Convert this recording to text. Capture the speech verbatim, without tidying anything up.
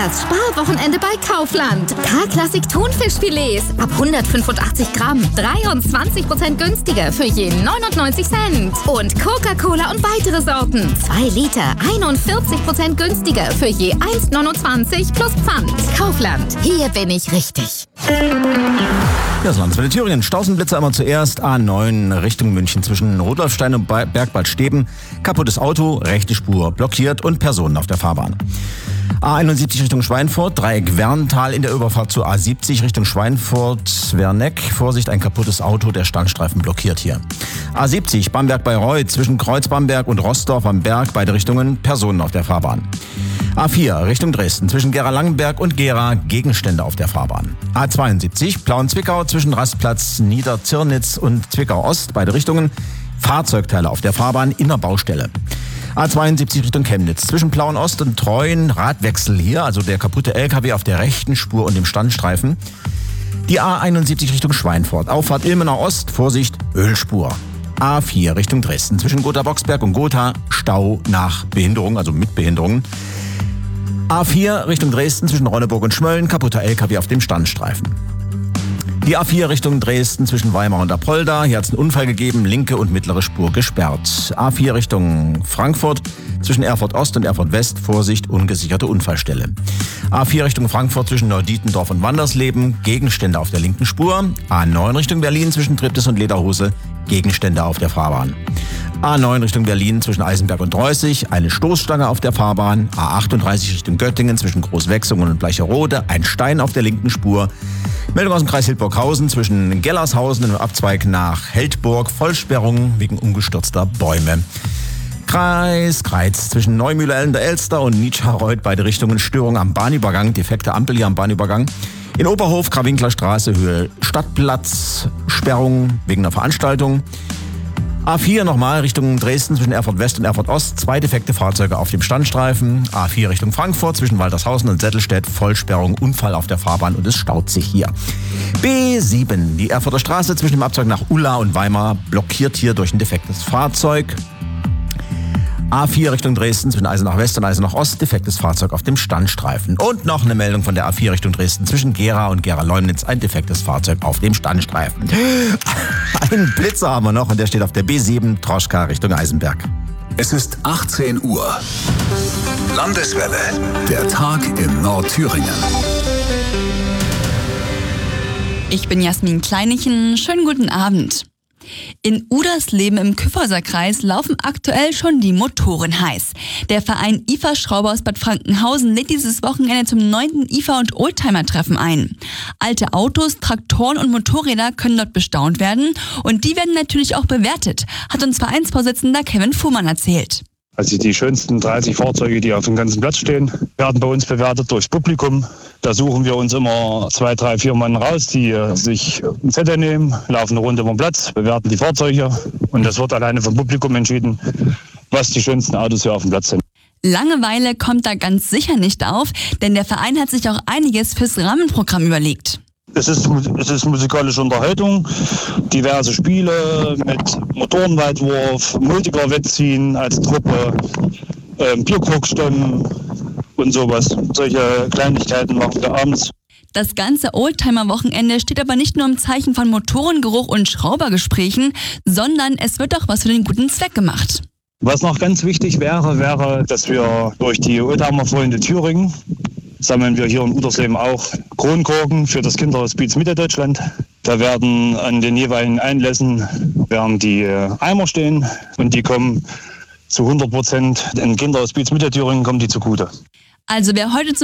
Das Sparwochenende bei Kaufland. K-Klassik Thunfischfilets ab hundertfünfundachtzig Gramm. dreiundzwanzig Prozent günstiger für je neunundneunzig Cent. Und Coca-Cola und weitere Sorten. zwei Liter, einundvierzig Prozent günstiger für je eins neunundzwanzig plus Pfand. Kaufland. Hier bin ich richtig. Ja, das Landeswelle Thüringen. Stausenblitzer immer zuerst. A neun Richtung München zwischen Rudolfstein und Bergbad Steben. Kaputtes Auto, rechte Spur blockiert und Personen auf der Fahrbahn. A einundsiebzig Richtung Schweinfurt, Dreieck Werntal in der Überfahrt zu A siebzig Richtung Schweinfurt-Werneck. Vorsicht, ein kaputtes Auto, der Standstreifen blockiert hier. A siebzig Bamberg bei Reuth zwischen Kreuz Bamberg und Rossdorf am Berg, beide Richtungen, Personen auf der Fahrbahn. A vier Richtung Dresden zwischen Gera-Langenberg und Gera, Gegenstände auf der Fahrbahn. A zweiundsiebzig Plauen-Zwickau zwischen Rastplatz Niederzirnitz und Zwickau-Ost, beide Richtungen, Fahrzeugteile auf der Fahrbahn, Innerbaustelle. A zweiundsiebzig Richtung Chemnitz zwischen Plauen-Ost und Treuen, Radwechsel hier, also der kaputte L K W auf der rechten Spur und dem Standstreifen. Die A einundsiebzig Richtung Schweinfurt, Auffahrt Ilmenau Ost, Vorsicht, Ölspur. A vier Richtung Dresden zwischen Gotha-Boxberg und Gotha, Stau nach Behinderung, also mit Behinderungen. A vier Richtung Dresden zwischen Ronneburg und Schmölln, kaputter L K W auf dem Standstreifen. Die A vier Richtung Dresden zwischen Weimar und Apolda, hier hat es einen Unfall gegeben, linke und mittlere Spur gesperrt. A vier Richtung Frankfurt zwischen Erfurt Ost und Erfurt West, Vorsicht, ungesicherte Unfallstelle. A vier Richtung Frankfurt zwischen Neudietendorf und Wandersleben, Gegenstände auf der linken Spur. A neun Richtung Berlin zwischen Triptis und Lederhose, Gegenstände auf der Fahrbahn. A neun Richtung Berlin zwischen Eisenberg und Dreußig, eine Stoßstange auf der Fahrbahn. A achtunddreißig Richtung Göttingen zwischen Großwechsungen und Bleicherode, ein Stein auf der linken Spur. Meldung aus dem Kreis Hildburghausen zwischen Gellershausen im Abzweig nach Heldburg, Vollsperrung wegen umgestürzter Bäume. Kreis Kreiz zwischen Neumühle-Elster und Nietzsche-Reuth, beide Richtungen, Störung am Bahnübergang, defekte Ampel hier am Bahnübergang. In Oberhof, Krawinkeler Straße, Höhe Stadtplatz, Sperrung wegen einer Veranstaltung. A vier nochmal Richtung Dresden zwischen Erfurt West und Erfurt Ost, zwei defekte Fahrzeuge auf dem Standstreifen. A vier Richtung Frankfurt zwischen Waltershausen und Settelstedt, Vollsperrung, Unfall auf der Fahrbahn und es staut sich hier. B sieben, die Erfurter Straße zwischen dem Abzweig nach Ulla und Weimar, blockiert hier durch ein defektes Fahrzeug. A vier Richtung Dresden zwischen Eisenach West und Eisenach Ost, defektes Fahrzeug auf dem Standstreifen. Und noch eine Meldung von der A vier Richtung Dresden zwischen Gera und Gera-Leumnitz, ein defektes Fahrzeug auf dem Standstreifen. Einen Blitzer haben wir noch und der steht auf der B sieben, Troschka Richtung Eisenberg. Es ist achtzehn Uhr. Landeswelle, der Tag in Nordthüringen. Ich bin Jasmin Kleinichen, schönen guten Abend. In Udersleben im Kyffhäuserkreis laufen aktuell schon die Motoren heiß. Der Verein I F A Schrauber aus Bad Frankenhausen lädt dieses Wochenende zum neunten I F A- und Oldtimer-Treffen ein. Alte Autos, Traktoren und Motorräder können dort bestaunt werden und die werden natürlich auch bewertet, hat uns Vereinsvorsitzender Kevin Fuhrmann erzählt. Also die schönsten dreißig Fahrzeuge, die auf dem ganzen Platz stehen, werden bei uns bewertet durchs Publikum. Da suchen wir uns immer zwei, drei, vier Mann raus, die sich ein Zettel nehmen, laufen eine Runde um den Platz, bewerten die Fahrzeuge und das wird alleine vom Publikum entschieden, was die schönsten Autos hier auf dem Platz sind. Langeweile kommt da ganz sicher nicht auf, denn der Verein hat sich auch einiges fürs Rahmenprogramm überlegt. Es ist, es ist musikalische Unterhaltung, diverse Spiele mit Motorenweitwurf, Multicar-Wettziehen als Truppe, ähm, Bierkrugsstimmen und sowas. Solche Kleinigkeiten machen wir abends. Das ganze Oldtimer-Wochenende steht aber nicht nur im Zeichen von Motorengeruch und Schraubergesprächen, sondern es wird auch was für den guten Zweck gemacht. Was noch ganz wichtig wäre, wäre, dass wir durch die Oldtimer-Freunde Thüringen sammeln wir hier in Udersleben auch Kronkorken für das Kinderhospiz Mitteldeutschland. Da werden an den jeweiligen Einlässen werden die Eimer stehen und die kommen zu hundert Prozent in Kinderhospiz Mittelthüringen kommen die zugute. Also wer heute zum